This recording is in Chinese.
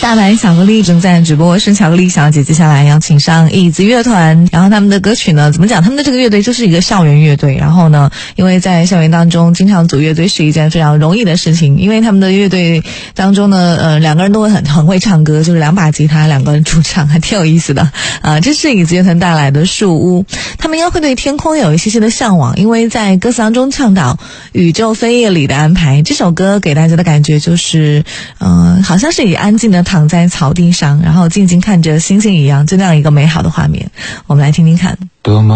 大白巧克力正在直播，我是巧克力小姐。接下来要请上椅子乐团，然后他们的歌曲呢，怎么讲？他们的这个乐队就是一个校园乐队，然后呢，因为在校园当中经常组乐队是一件非常容易的事情，因为他们的乐队当中呢，两个人都会很会唱歌，就是2把吉他，2个人主唱，还挺有意思的这是椅子乐团带来的树屋，他们应该会对天空有一些的向往，因为在歌词当中倡导宇宙飞夜里的安排。这首歌给大家的感觉就是好像是以安静的躺在草地上，然后静静看着星星一样，就那样一个美好的画面。我们来听听看。